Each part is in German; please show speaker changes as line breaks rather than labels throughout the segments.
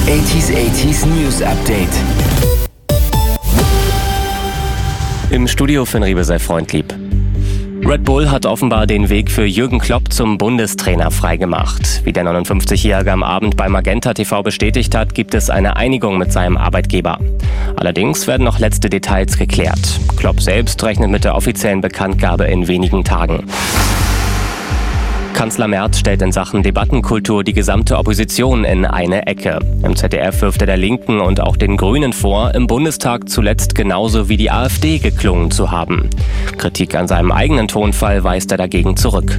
80s News Update.
Im Studio Finn Riebe sei freundlieb. Red Bull hat offenbar den Weg für Jürgen Klopp zum Bundestrainer freigemacht. Wie der 59-Jährige am Abend bei Magenta TV bestätigt hat, gibt es eine Einigung mit seinem Arbeitgeber. Allerdings werden noch letzte Details geklärt. Klopp selbst rechnet mit der offiziellen Bekanntgabe in wenigen Tagen. Kanzler Merz stellt in Sachen Debattenkultur die gesamte Opposition in eine Ecke. Im ZDF wirft er der Linken und auch den Grünen vor, im Bundestag zuletzt genauso wie die AfD geklungen zu haben. Kritik an seinem eigenen Tonfall weist er dagegen zurück.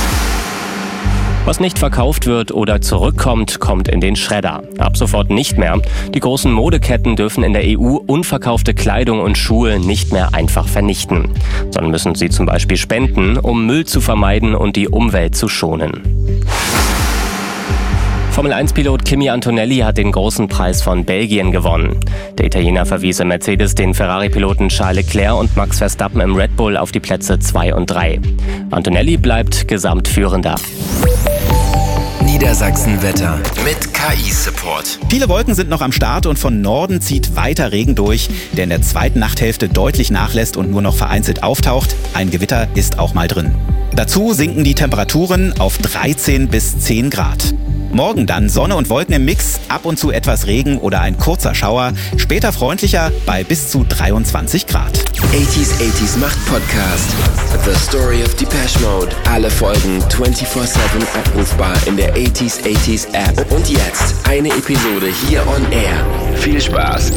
Was nicht verkauft wird oder zurückkommt, kommt in den Schredder. Ab sofort nicht mehr. Die großen Modeketten dürfen in der EU unverkaufte Kleidung und Schuhe nicht mehr einfach vernichten, sondern müssen sie zum Beispiel spenden, um Müll zu vermeiden und die Umwelt zu schonen. Formel-1-Pilot Kimi Antonelli hat den großen Preis von Belgien gewonnen. Der Italiener verwies im Mercedes den Ferrari-Piloten Charles Leclerc und Max Verstappen im Red Bull auf die Plätze 2 und 3. Antonelli bleibt Gesamtführender.
Niedersachsen-Wetter mit KI-Support.
Viele Wolken sind noch am Start und von Norden zieht weiter Regen durch, der in der zweiten Nachthälfte deutlich nachlässt und nur noch vereinzelt auftaucht. Ein Gewitter ist auch mal drin. Dazu sinken die Temperaturen auf 13 bis 10 Grad. Morgen dann Sonne und Wolken im Mix, ab und zu etwas Regen oder ein kurzer Schauer, später freundlicher bei bis zu 23 Grad.
80s macht Podcast. The Story of Depeche Mode. Alle Folgen 24/7 abrufbar in der 80s App. Und jetzt eine Episode hier on Air. Viel Spaß.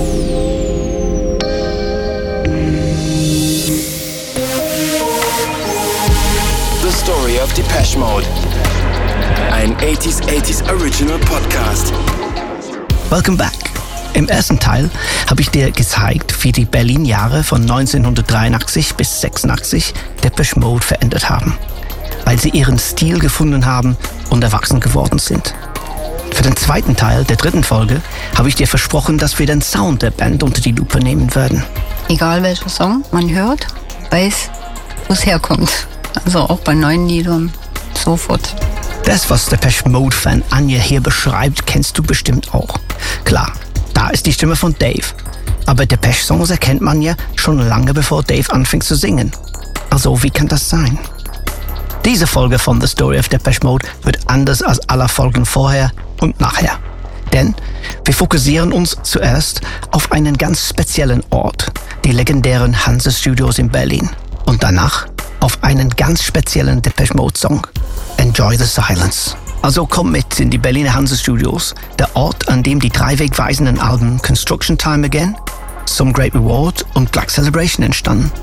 The Story of Depeche Mode. Ein 80s Original Podcast.
Welcome back. Im ersten Teil habe ich dir gezeigt, wie die Berlin-Jahre von 1983 bis 86 Depeche Mode verändert haben, weil sie ihren Stil gefunden haben und erwachsen geworden sind. Für den zweiten Teil der dritten Folge habe ich dir versprochen, dass wir den Sound der Band unter die Lupe nehmen würden.
Egal welcher Song man hört, weiß, wo es herkommt. Also auch bei neuen Liedern sofort.
Das, was Depeche Mode-Fan Anja hier beschreibt, kennst du bestimmt auch. Klar, da ist die Stimme von Dave. Aber Depeche-Songs erkennt man ja schon lange bevor Dave anfängt zu singen. Also wie kann das sein? Diese Folge von The Story of Depeche Mode wird anders als alle Folgen vorher und nachher. Denn wir fokussieren uns zuerst auf einen ganz speziellen Ort, die legendären Hansa Studios in Berlin. Und danach auf einen ganz speziellen Depeche Mode-Song. Enjoy the Silence. Also komm mit in die Berliner Hansa Studios, der Ort, an dem die 3 wegweisenden Alben Construction Time Again, Some Great Reward und Black Celebration entstanden.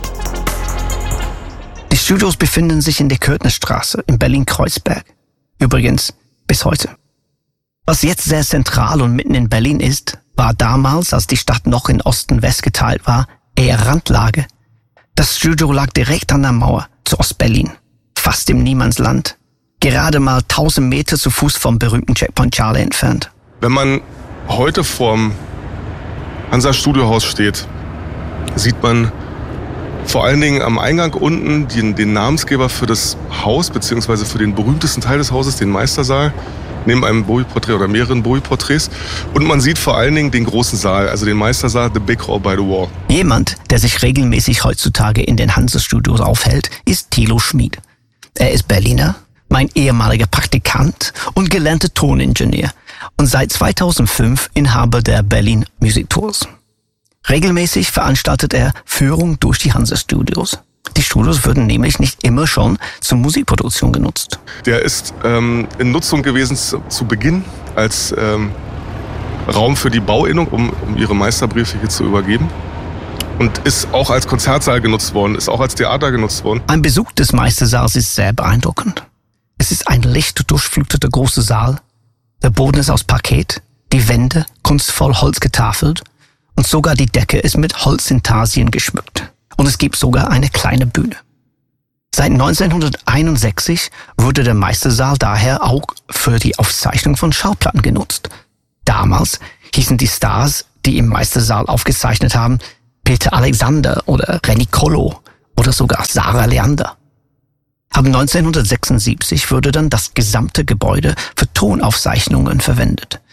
Die Studios befinden sich in der Köthnerstraße in Berlin-Kreuzberg. Übrigens bis heute. Was jetzt sehr zentral und mitten in Berlin ist, war damals, als die Stadt noch in Ost-West geteilt war, eher Randlage. Das Studio lag direkt an der Mauer zu Ostberlin, fast im Niemandsland. Gerade mal 1000 Meter zu Fuß vom berühmten Checkpoint Charlie entfernt.
Wenn man heute vorm Hansa Studiohaus steht, sieht man vor allen Dingen am Eingang unten den Namensgeber für das Haus, beziehungsweise für den berühmtesten Teil des Hauses, den Meistersaal, neben einem Bowie-Porträt oder mehreren Bowie-Porträts. Und man sieht vor allen Dingen den großen Saal, also den Meistersaal, The Big Hall by the Wall.
Jemand, der sich regelmäßig heutzutage in den Hansa Studios aufhält, ist Thilo Schmid. Er ist Berliner, mein ehemaliger Praktikant und gelernter Toningenieur und seit 2005 Inhaber der Berlin Music Tours. Regelmäßig veranstaltet er Führung durch die Hansa Studios. Die Studios würden nämlich nicht immer schon zur Musikproduktion genutzt.
Der ist in Nutzung gewesen zu Beginn als Raum für die Bauinnung, um ihre Meisterbriefe hier zu übergeben. Und ist auch als Konzertsaal genutzt worden, ist auch als Theater genutzt worden.
Ein Besuch des Meistersaals ist sehr beeindruckend. Es ist ein lichtdurchfluteter großer Saal. Der Boden ist aus Parkett, die Wände kunstvoll Holz getafelt und sogar die Decke ist mit Holzintarsien geschmückt. Und es gibt sogar eine kleine Bühne. Seit 1961 wurde der Meistersaal daher auch für die Aufzeichnung von Schallplatten genutzt. Damals hießen die Stars, die im Meistersaal aufgezeichnet haben, Peter Alexander oder Renny Collo oder sogar Sarah Leander. Ab 1976 wurde dann das gesamte Gebäude für Tonaufzeichnungen verwendet.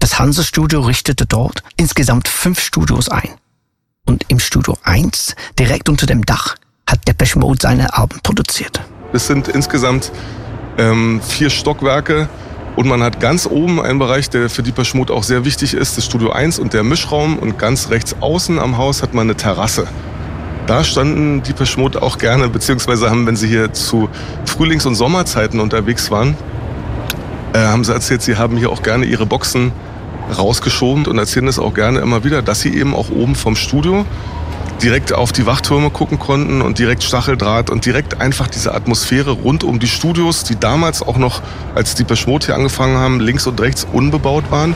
Das Hansa-Studio richtete dort insgesamt 5 Studios ein. Und im Studio 1, direkt unter dem Dach, hat Depeche Mode seine Alben produziert.
Es sind insgesamt 4 Stockwerke und man hat ganz oben einen Bereich, der für Depeche Mode auch sehr wichtig ist, das Studio 1 und der Mischraum, und ganz rechts außen am Haus hat man eine Terrasse. Da standen Depeche Mode auch gerne, beziehungsweise haben, wenn sie hier zu Frühlings- und Sommerzeiten unterwegs waren, haben sie erzählt, sie haben hier auch gerne ihre Boxen rausgeschoben und erzählen das auch gerne immer wieder, dass sie eben auch oben vom Studio direkt auf die Wachtürme gucken konnten und direkt Stacheldraht und direkt einfach diese Atmosphäre rund um die Studios, die damals auch noch, als Depeche Mode hier angefangen haben, links und rechts unbebaut waren.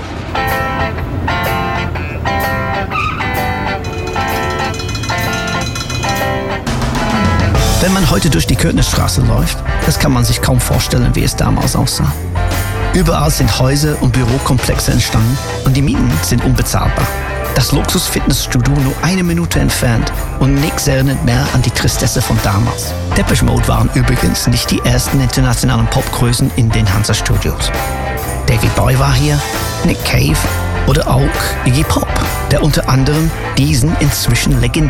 Wenn man heute durch die Königsstraße läuft, das kann man sich kaum vorstellen, wie es damals aussah. Überall sind Häuser und Bürokomplexe entstanden und die Mieten sind unbezahlbar. Das Luxus-Fitnessstudio nur 1 Minute entfernt und nichts erinnert mehr an die Tristesse von damals. Depeche Mode waren übrigens nicht die ersten internationalen Popgrößen in den Hansa-Studios. David Bowie war hier, Nick Cave oder auch Iggy Pop, der unter anderem diesen inzwischen legendären